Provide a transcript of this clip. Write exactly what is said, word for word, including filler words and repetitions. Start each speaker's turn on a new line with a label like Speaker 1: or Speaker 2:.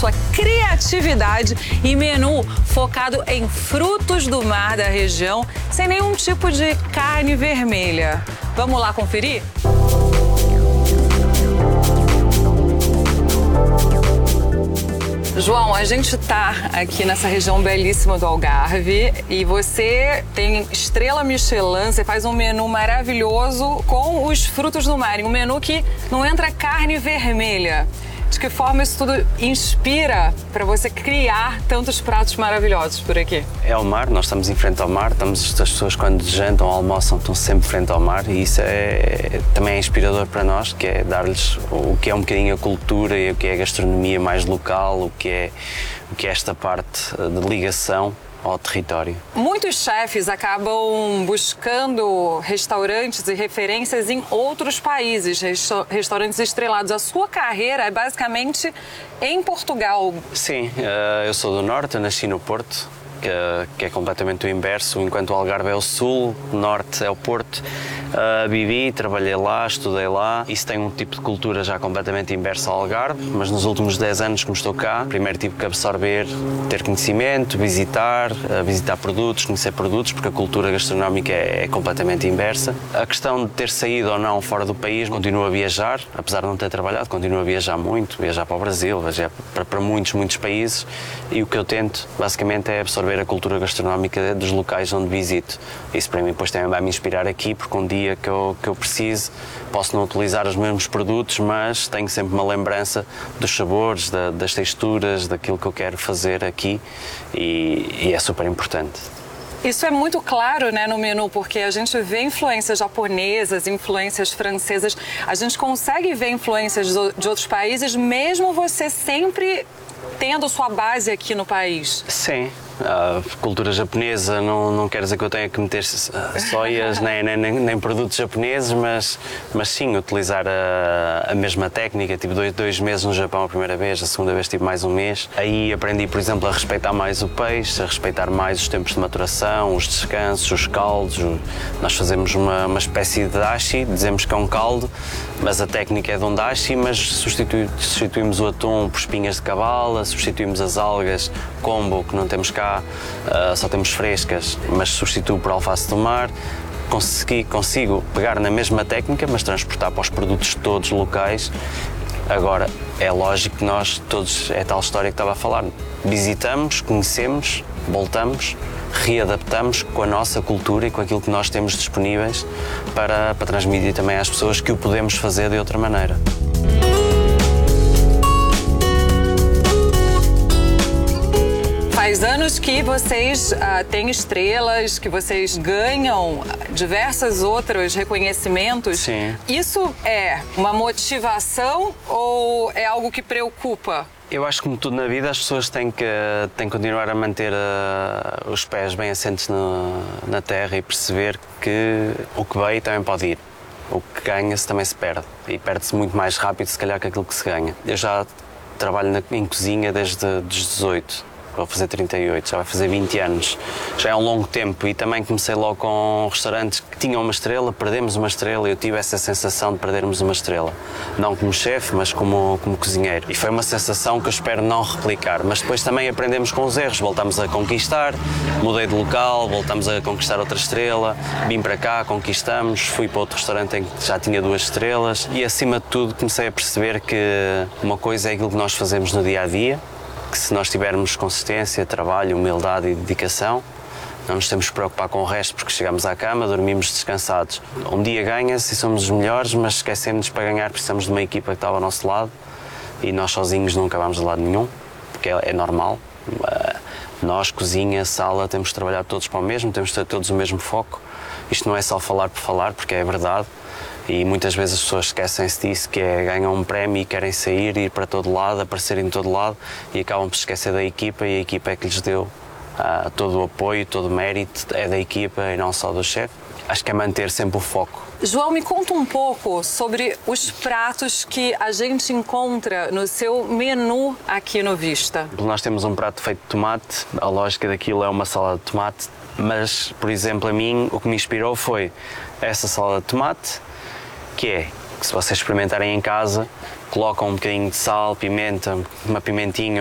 Speaker 1: sua criatividade e menu focado em frutos do mar da região, sem nenhum tipo de carne vermelha. Vamos lá conferir? João, a gente tá aqui nessa região belíssima do Algarve e você tem estrela Michelin, você faz um menu maravilhoso com os frutos do mar, um menu que não entra carne vermelha. De que forma isso tudo inspira para você criar tantos pratos maravilhosos por aqui?
Speaker 2: É o mar, nós estamos em frente ao mar, estamos, as pessoas quando jantam ou almoçam estão sempre frente ao mar e isso é, também é inspirador para nós, que é dar-lhes o que é um bocadinho a cultura e o que é a gastronomia mais local, o que é, o que é esta parte de ligação ao território.
Speaker 1: Muitos chefes acabam buscando restaurantes e referências em outros países, restaurantes estrelados. A sua carreira é basicamente em Portugal.
Speaker 2: Sim, eu sou do Norte, eu nasci no Porto, que é completamente o inverso, enquanto o Algarve é o Sul, o Norte é o Porto. Uh, vivi, trabalhei lá, estudei lá. Isso tem um tipo de cultura já completamente inverso ao Algarve, mas nos últimos dez anos que me estou cá, primeiro tive que absorver, ter conhecimento, visitar, uh, visitar produtos, conhecer produtos, porque a cultura gastronómica é, é completamente inversa. A questão de ter saído ou não fora do país, continuo a viajar, apesar de não ter trabalhado, continuo a viajar muito, viajar para o Brasil, viajar para, para muitos, muitos países, e o que eu tento, basicamente, é absorver a cultura gastronómica dos locais onde visito. Isso para mim depois também vai me inspirar aqui, porque um dia que eu, que eu preciso, posso não utilizar os mesmos produtos, mas tenho sempre uma lembrança dos sabores, da, das texturas, daquilo que eu quero fazer aqui e, e é super importante.
Speaker 1: Isso é muito claro, né, no menu, porque a gente vê influências japonesas, influências francesas, a gente consegue ver influências de outros países, mesmo você sempre tendo sua base aqui no país.
Speaker 2: Sim. A cultura japonesa não, não quer dizer que eu tenha que meter soias nem, nem, nem produtos japoneses, mas, mas sim utilizar a, a mesma técnica. Tive dois, dois meses no Japão a primeira vez, a segunda vez tive mais um mês. Aí aprendi, por exemplo, a respeitar mais o peixe, a respeitar mais os tempos de maturação, os descansos, os caldos. Nós fazemos uma, uma espécie de dashi, dizemos que é um caldo, mas a técnica é de um dashi, mas substitui, substituímos o atum por espinhas de cabala, substituímos as algas combo, que não temos cá, uh, só temos frescas, mas substituo por alface do mar. Consegui, consigo pegar na mesma técnica, mas transportar para os produtos todos locais. Agora, é lógico que nós todos, é tal história que estava a falar, visitamos, conhecemos, voltamos, readaptamos com a nossa cultura e com aquilo que nós temos disponíveis para, para transmitir também às pessoas que o podemos fazer de outra maneira.
Speaker 1: Faz anos que vocês uh, têm estrelas, que vocês ganham diversos outros reconhecimentos.
Speaker 2: Sim.
Speaker 1: Isso é uma motivação ou é algo que preocupa?
Speaker 2: Eu acho que, como tudo na vida, as pessoas têm que, têm que continuar a manter uh, os pés bem assentes no, na terra e perceber que o que veio também pode ir. O que ganha-se também se perde. E perde-se muito mais rápido, se calhar, que aquilo que se ganha. Eu já trabalho na, em cozinha desde os dezoito. Vou fazer trinta e oito, já vai fazer vinte anos. Já é um longo tempo e também comecei logo com restaurantes que tinham uma estrela, perdemos uma estrela e eu tive essa sensação de perdermos uma estrela. Não como chefe, mas como, como cozinheiro. E foi uma sensação que eu espero não replicar. Mas depois também aprendemos com os erros, voltamos a conquistar, mudei de local, voltamos a conquistar outra estrela, vim para cá, conquistamos, fui para outro restaurante em que já tinha duas estrelas e acima de tudo comecei a perceber que uma coisa é aquilo que nós fazemos no dia-a-dia, que se nós tivermos consistência, trabalho, humildade e dedicação, não nos temos que preocupar com o resto porque chegamos à cama, dormimos descansados. Um dia ganha-se e somos os melhores, mas esquecemos para ganhar precisamos de uma equipa que está ao nosso lado e nós sozinhos nunca vamos de lado nenhum, porque é, é normal. Nós, cozinha, sala, temos que trabalhar todos para o mesmo, temos que ter todos o mesmo foco. Isto não é só falar por falar, porque é verdade. E muitas vezes as pessoas esquecem-se disso, que é ganham um prémio e querem sair, ir para todo lado, aparecerem de todo lado e acabam por se esquecer da equipa e a equipa é que lhes deu uh, todo o apoio, todo o mérito, é da equipa e não só do chefe. Acho que é manter sempre o foco.
Speaker 1: João, me conta um pouco sobre os pratos que a gente encontra no seu menu aqui no Vista.
Speaker 2: Nós temos um prato feito de tomate, a lógica daquilo é uma salada de tomate, mas, por exemplo, a mim o que me inspirou foi essa salada de tomate, que é que se vocês experimentarem em casa, colocam um bocadinho de sal, pimenta, uma pimentinha,